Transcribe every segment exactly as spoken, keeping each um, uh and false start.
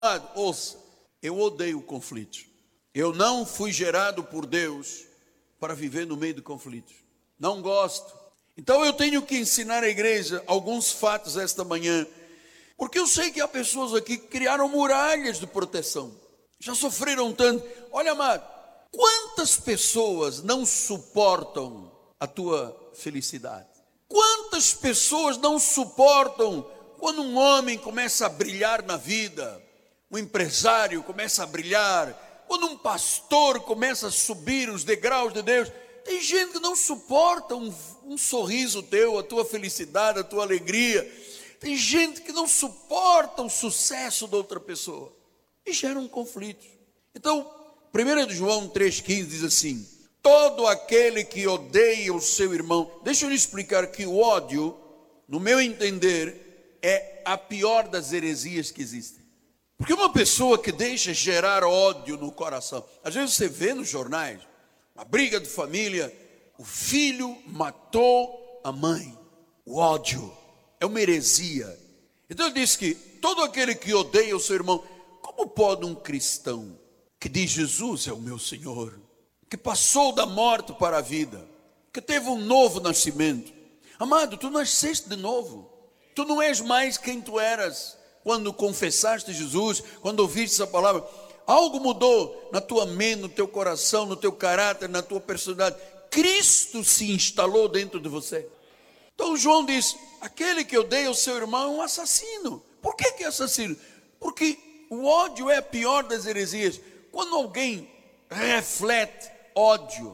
Ouça, eu odeio conflitos. Eu não fui gerado por Deus para viver no meio de conflitos. Não gosto. Então eu tenho que ensinar à igreja alguns fatos esta manhã, porque eu sei que há pessoas aqui que criaram muralhas de proteção. Já sofreram tanto. Olha, amado, quantas pessoas não suportam a tua felicidade? Quantas pessoas não suportam quando um homem começa a brilhar na vida, um empresário começa a brilhar, quando um pastor começa a subir os degraus de Deus? Tem gente que não suporta um, um sorriso teu, a tua felicidade, a tua alegria. Tem gente que não suporta o sucesso da outra pessoa e geram conflitos. Então, primeira de João três quinze diz assim: todo aquele que odeia o seu irmão. Deixa eu lhe explicar que o ódio, no meu entender, é a pior das heresias que existem. Porque uma pessoa que deixa gerar ódio no coração, às vezes você vê nos jornais, uma briga de família, o filho matou a mãe. O ódio é uma heresia. Então ele diz que todo aquele que odeia o seu irmão, como pode um cristão que diz Jesus é o meu Senhor, que passou da morte para a vida, que teve um novo nascimento? Amado, tu nasceste de novo. Tu não és mais quem tu eras quando confessaste Jesus, quando ouviste essa palavra. Algo mudou na tua mente, no teu coração, no teu caráter, na tua personalidade. Cristo se instalou dentro de você. Então João diz: aquele que odeia o seu irmão é um assassino. Por que que é assassino? Porque o ódio é a pior das heresias. Quando alguém reflete ódio,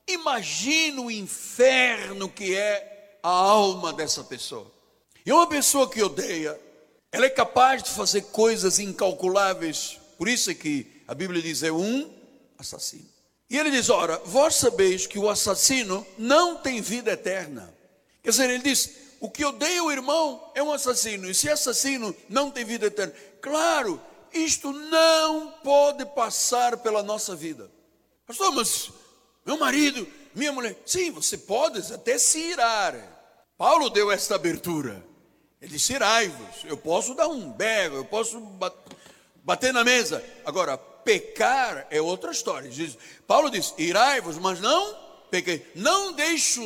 imagina o inferno que é a alma dessa pessoa. E uma pessoa que odeia, ela é capaz de fazer coisas incalculáveis. Por isso é que a Bíblia diz: é um assassino. E ele diz: ora, vós sabeis que o assassino não tem vida eterna. Quer dizer, ele diz: o que odeia o irmão é um assassino. E se assassino não tem vida eterna. Claro, isto não pode passar pela nossa vida. Pastor, mas meu marido, minha mulher... Sim, você pode até se irar. Paulo deu esta abertura. Ele disse: irai-vos. Eu posso dar um berro, eu posso bater na mesa. Agora, pecar é outra história. Paulo diz: irai-vos, mas não pequei. Não deixe o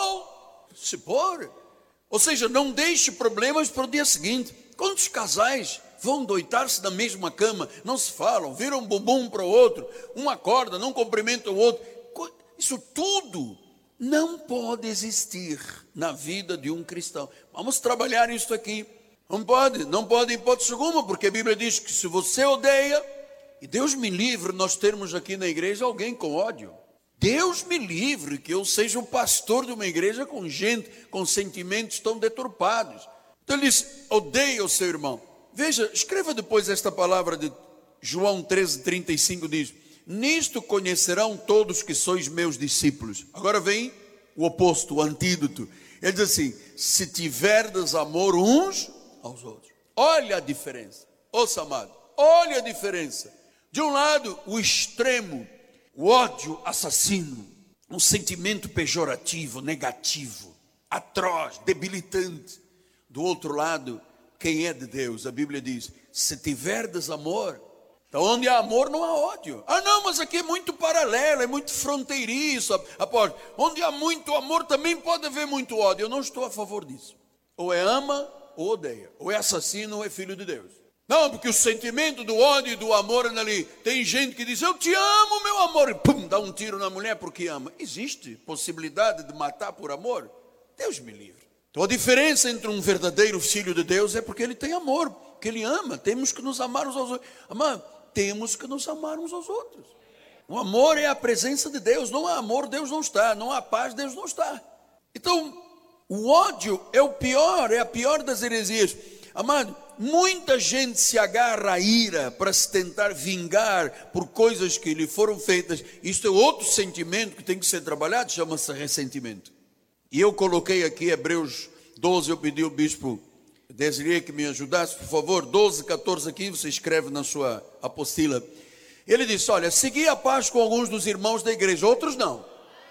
sol se pôr. Ou seja, não deixe problemas para o dia seguinte. Quantos casais vão deitar-se na mesma cama, não se falam, viram um bumbum para o outro, um acorda, não cumprimenta o outro? Isso tudo não pode existir na vida de um cristão. Vamos trabalhar isso aqui. Não pode, não pode em hipótese alguma, porque a Bíblia diz que se você odeia, e Deus me livre nós termos aqui na igreja alguém com ódio. Deus me livre que eu seja o pastor de uma igreja com gente, com sentimentos tão deturpados. Então ele diz: odeia o seu irmão. Veja, escreva depois esta palavra de João treze, trinta e cinco, diz: nisto conhecerão todos que sois meus discípulos. Agora vem o oposto, o antídoto. Ele diz assim: se tiverdes amor uns aos outros. Olha a diferença. Ouça, amado, olha a diferença. De um lado, o extremo, o ódio assassino, um sentimento pejorativo, negativo, atroz, debilitante. Do outro lado, quem é de Deus? A Bíblia diz: se tiverdes amor. Então, onde há amor não há ódio. Ah não, mas aqui é muito paralelo, é muito fronteiriço. Apóstolo, onde há muito amor também pode haver muito ódio. Eu não estou a favor disso. Ou é ama ou odeia. Ou é assassino ou é filho de Deus. Não, porque o sentimento do ódio e do amor anda ali. Tem gente que diz: eu te amo, meu amor. E pum, dá um tiro na mulher porque ama. Existe possibilidade de matar por amor? Deus me livre. Então a diferença entre um verdadeiro filho de Deus é porque ele tem amor, porque ele ama. Temos que nos amar uns aos outros. Amado, temos que nos amar uns aos outros. O amor é a presença de Deus. Não há amor, Deus não está. Não há paz, Deus não está. Então, o ódio é o pior, é a pior das heresias. Amado, muita gente se agarra à ira para se tentar vingar por coisas que lhe foram feitas. Isto é outro sentimento que tem que ser trabalhado, chama-se ressentimento. E eu coloquei aqui Hebreus doze, eu pedi ao bispo Desirê que me ajudasse, por favor, doze, catorze aqui, você escreve na sua apostila. Ele disse: olha, segui a paz com alguns dos irmãos da igreja, outros não.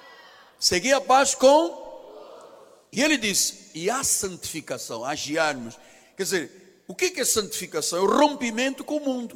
Segui a paz com... E ele disse: e a santificação, agiarmos. Quer dizer, O que é santificação? É o rompimento com o mundo.